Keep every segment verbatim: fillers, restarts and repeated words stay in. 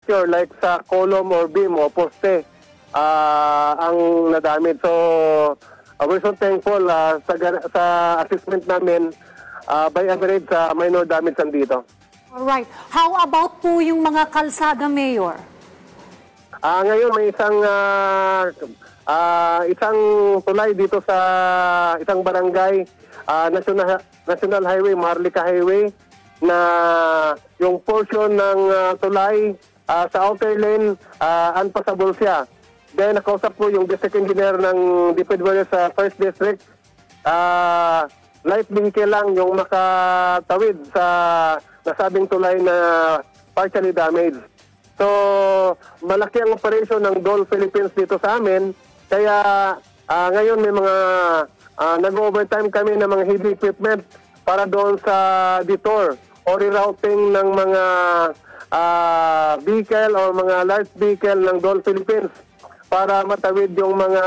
structure like sa column or beam o poste ah, ang nadamit. So, uh, we're so thankful ah, sa, ga- sa assessment namin ah, by average sa minor damage dito. Alright. How about po yung mga kalsada, Mayor? Ah, ngayon may isang ah, ah, isang tulay dito sa isang barangay, ah, National National Highway, Marlica Highway, na yung portion ng ah, tulay ah, sa outer lane ah, unpassable siya. Then nakausap po yung district engineer ng D P W sa first District. Ah, light vehicle lang yung makatawid sa nasabing tulay na partially damaged. So, malaki ang operation ng Dole Philippines dito sa amin. Kaya ah, ngayon may mga ah, nag-overtime kami ng mga heavy equipment para doon sa detour o rerouting ng mga ah, vehicle o mga large vehicle ng Dole Philippines para matawid yung mga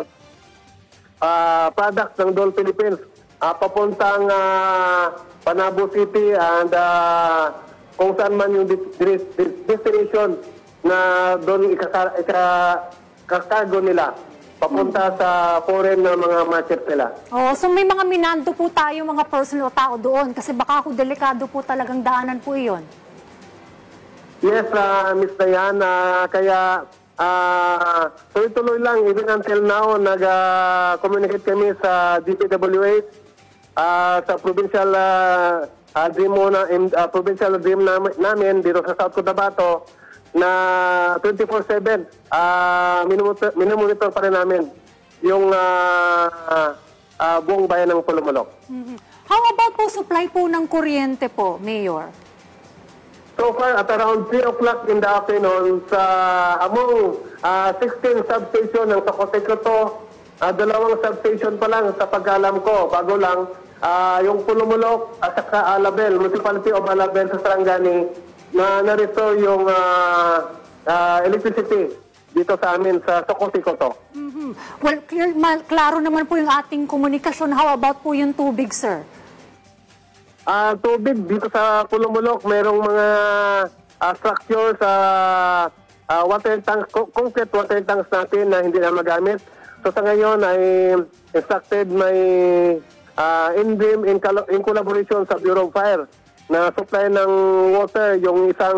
ah, products ng Dole Philippines ah, papuntang ah, Panabo City and ah, kung saan man yung de- de- de- destination na doon ikaka- ika- kakargo nila papunta sa foreign na mga market nila. Oh, so may mga minando po tayo, mga personal tao doon kasi baka ho delikado po talagang daanan po iyon. Yes, uh, Miss Diana, kaya ah, tuloy-tuloy lang even until now nag-communicate kami sa D P W H, ah, sa provincial ah, uh, dream muna, uh, provincial dream nam- namin dito sa South Cotabato na twenty-four seven uh, minumonitor, minumonitor pa rin namin yung uh, uh, buong bayan ng Pulumulok. Mhm. How about po supply po ng kuryente po, Mayor? So far, at around three o'clock in the afternoon, sa among uh, sixteen substation ng Socotecoto, uh, dalawang substation pa lang sa pag-alam ko, bago lang, uh, yung Pulumulok at saka Alabel, Municipality of Alabel sa Sarangani, na na-restore yung uh, uh, electricity dito sa amin sa Socotecoto. Mhm. Well, clear, ma- klaro naman po yung ating komunikasyon. How about po yung tubig, sir? Ah, tubig dito sa Pulumulok, merong mga ah, structure sa ah, water tanks, co- concrete water tanks natin na hindi na magamit. So sa ngayon ay instructed may uh, in dream in, col- in collaboration sa Bureau of Fire na supply ng water yung isang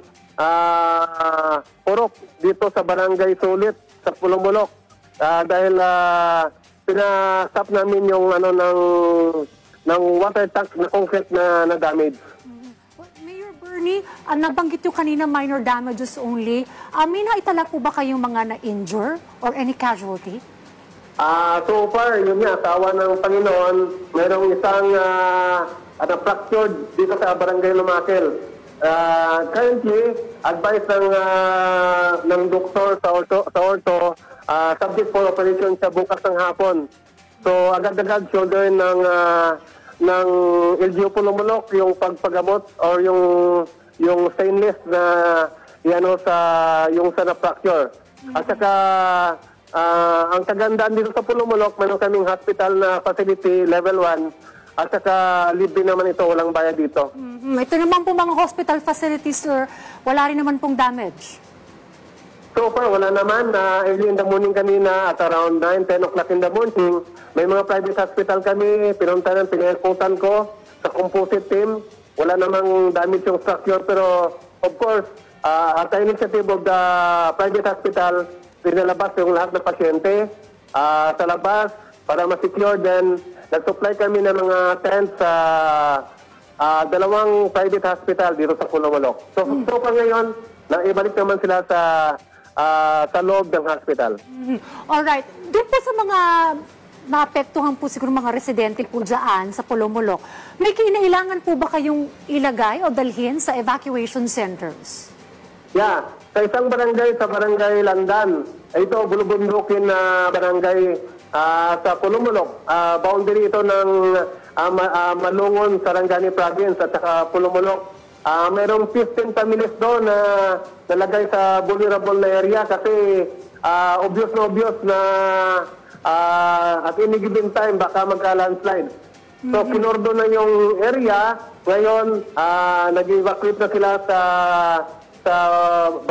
ah, purok dito sa Barangay Sulit sa Pulumulok. Ah, dahil uh, pina-stop namin yung ano ng ng water tank na concrete na, na damage. Well, Mayor Bernie, uh, nabanggit yung kanina minor damages only. Uh, may naitala po ba kayong mga na-injure or any casualty? Ah, so far, yun nga, tawa ng Panginoon, mayroong isang uh, ano, fractured dito sa Barangay Lumakel. Ah, currently, advice ng ah, ng doktor sa orto, sa orto, ah, subject for operation sa bukas ng hapon. So agad-agad shoulder ng uh, ng L G U Pulumulok yung pagpagamot or yung yung stainless na ano sa yung sa na-fracture. At saka uh, ang kagandaan dito sa Pulumulok, mayroon kaming hospital na facility level one at saka libre naman ito, walang bayad dito. Mhm. Ito naman po mga hospital facilities, sir, wala rin naman pong damage. So far, wala naman. Uh, early in the morning kanina at around nine, ten o'clock in the morning, may mga private hospital kami, pinuntahan, pinayakutan ko sa composite team. Wala namang damage yung structure pero of course, uh, at the initiative of the private hospital, pinalabas yung lahat ng pasyente uh, sa labas para ma-secure. Then, nag-supply kami ng mga tents sa uh, dalawang private hospital dito sa Pulumulok. So, mm. so far ngayon, naibalik naman sila sa Uh, sa loob ng hospital. Mm-hmm. Alright. Doon po sa mga naapektuhan po siguro mga residente po dyan sa Pulumulok, may kinailangan po ba kayong ilagay o dalhin sa evacuation centers? Yeah. Sa isang barangay, sa barangay Landan, ito, bulubundukin na barangay uh, sa Pulumulok. Uh, boundary ito ng uh, ma- uh, Malungon, Sarangani Province at saka Pulumulok. Uh, mayroong fifteen families doon na nalagay sa vulnerable na area kasi uh, obvious na obvious na uh, at any given time baka magka-landslide. So, mm-hmm. Kinordo na yung area. Ngayon, uh, nag-evacuate na sila sa sa